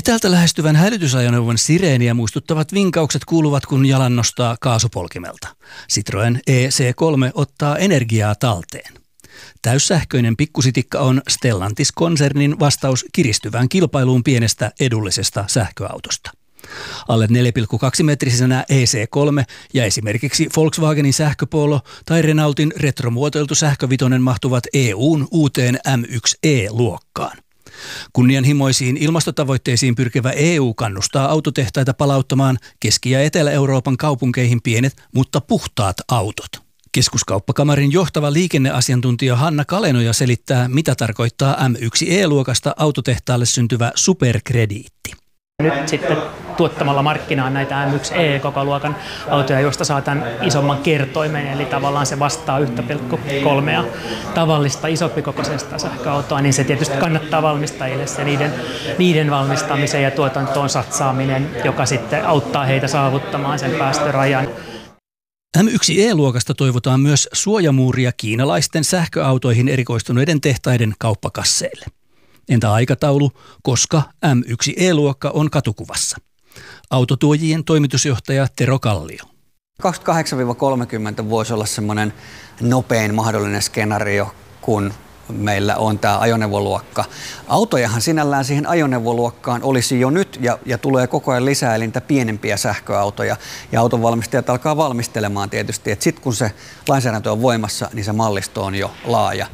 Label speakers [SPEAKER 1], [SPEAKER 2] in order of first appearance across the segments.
[SPEAKER 1] Etäältä lähestyvän hälytysajoneuvon sireeniä muistuttavat vinkaukset kuuluvat, kun jalan nostaa kaasupolkimelta. Citroën EC3 ottaa energiaa talteen. Täyssähköinen pikkusitikka on Stellantis-konsernin vastaus kiristyvään kilpailuun pienestä edullisesta sähköautosta. Alle 4,2-metrisenä EC3 ja esimerkiksi Volkswagenin sähköpolo tai Renaultin retromuotoiltu sähkövitonen mahtuvat EU:n uuteen M1E-luokkaan. Kunnianhimoisiin ilmastotavoitteisiin pyrkivä EU kannustaa autotehtaita palauttamaan Keski- ja Etelä-Euroopan kaupunkeihin pienet, mutta puhtaat autot. Keskuskauppakamarin johtava liikenneasiantuntija Hanna Kalenoja selittää, mitä tarkoittaa M1E-luokasta autotehtaalle syntyvä superkrediitti.
[SPEAKER 2] Nyt sitten tuottamalla markkinaan näitä M1E-kokoluokan autoja, joista saa tämän isomman kertoimen, eli tavallaan se vastaa 1,3 tavallista isompikokoisesta sähköautoa, niin se tietysti kannattaa valmistajille se niiden valmistamiseen ja tuotantoon satsaaminen, joka sitten auttaa heitä saavuttamaan sen päästörajan.
[SPEAKER 1] M1E-luokasta toivotaan myös suojamuuria kiinalaisten sähköautoihin erikoistuneiden tehtaiden kauppakasseille. Entä aikataulu, koska M1E-luokka on katukuvassa? Autotuojien toimitusjohtaja Tero Kallio.
[SPEAKER 3] 28-30 voisi olla semmoinen nopein mahdollinen skenaario, kun meillä on tämä ajoneuvoluokka. Autojahan sinällään siihen ajoneuvoluokkaan olisi jo nyt ja tulee koko ajan lisää, eli niitä pienempiä sähköautoja. Ja autonvalmistajat alkaa valmistelemaan tietysti, että sitten kun se lainsäädäntö on voimassa, niin se mallisto on jo laaja.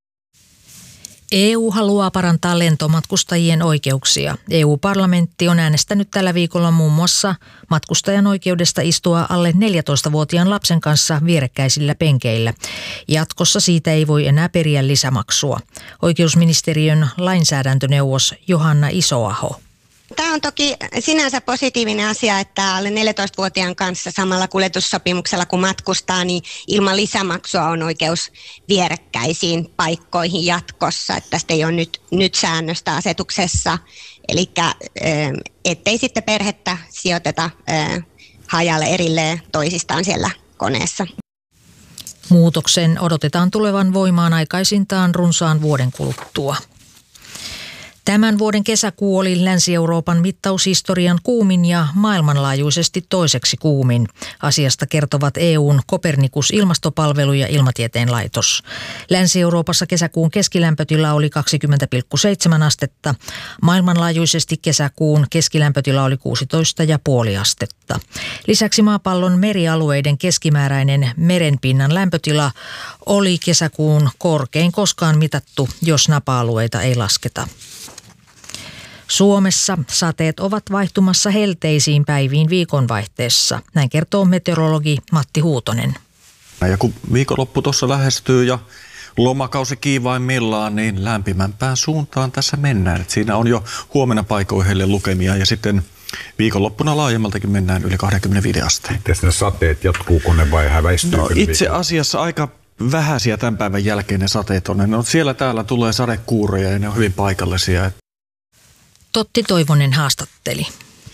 [SPEAKER 4] EU haluaa parantaa lentomatkustajien oikeuksia. EU-parlamentti on äänestänyt tällä viikolla muun muassa matkustajan oikeudesta istua alle 14-vuotiaan lapsen kanssa vierekkäisillä penkeillä. Jatkossa siitä ei voi enää periä lisämaksua. Oikeusministeriön lainsäädäntöneuvos Johanna Isoaho.
[SPEAKER 5] Tämä on toki sinänsä positiivinen asia, että alle 14-vuotiaan kanssa samalla kuljetussopimuksella kun matkustaa, niin ilman lisämaksua on oikeus vierekkäisiin paikkoihin jatkossa. Että tästä ei ole nyt säännöstä asetuksessa, eli ettei sitten perhettä sijoiteta hajalle erilleen toisistaan siellä koneessa.
[SPEAKER 4] Muutoksen odotetaan tulevan voimaan aikaisintaan runsaan vuoden kuluttua. Tämän vuoden kesäkuu oli Länsi-Euroopan mittaushistorian kuumin ja maailmanlaajuisesti toiseksi kuumin. Asiasta kertovat EU:n Copernicus-ilmastopalvelu ja Ilmatieteen laitos. Länsi-Euroopassa kesäkuun keskilämpötila oli 20,7 astetta. Maailmanlaajuisesti kesäkuun keskilämpötila oli 16,5 astetta. Lisäksi maapallon merialueiden keskimääräinen merenpinnan lämpötila oli kesäkuun korkein koskaan mitattu, jos napa-alueita ei lasketa. Suomessa sateet ovat vaihtumassa helteisiin päiviin viikonvaihteessa. Näin kertoo meteorologi Matti Huutonen.
[SPEAKER 6] Ja kun viikonloppu tuossa lähestyy ja lomakausi kiivaimmillaan, niin lämpimämpään suuntaan tässä mennään. Et siinä on jo huomenna paikoihelle lukemia ja sitten viikonloppuna laajemmaltakin mennään yli 25 asteen.
[SPEAKER 7] Miten ne sateet jatkuuko ne vai häväistyykö?
[SPEAKER 6] No, itse asiassa aika vähäisiä tämän päivän jälkeen ne sateet on. No, siellä täällä tulee sadekuuroja ja ne on hyvin paikallisia.
[SPEAKER 4] Totti Toivonen haastatteli.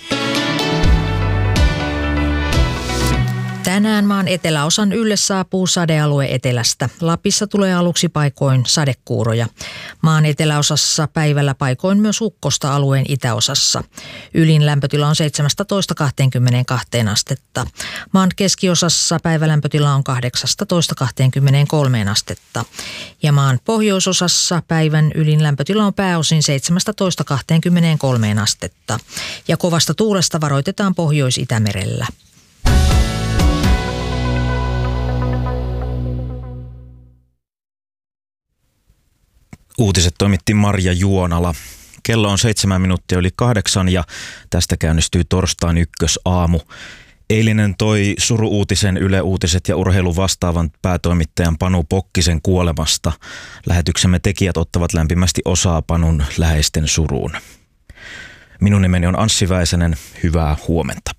[SPEAKER 4] Tänään maan eteläosan ylle saapuu sadealue etelästä. Lapissa tulee aluksi paikoin sadekuuroja. Maan eteläosassa päivällä paikoin myös ukkosta alueen itäosassa. Ylin lämpötila on 17-22 astetta. Maan keskiosassa päivälämpötila on 18-23 astetta. Ja maan pohjoisosassa päivän ylin lämpötila on pääosin 17-23 astetta. Ja kovasta tuulesta varoitetaan Pohjois-Itämerellä.
[SPEAKER 8] Uutiset toimitti Marja Juonala. Kello on 7 minuuttia yli 8 ja tästä käynnistyy torstain ykkösaamu. Eilinen toi suru-uutisen Yle Uutiset ja urheilun vastaavan päätoimittajan Panu Pokkisen kuolemasta. Lähetyksemme tekijät ottavat lämpimästi osaa Panun läheisten suruun. Minun nimeni on Anssi Väisänen. Hyvää huomenta.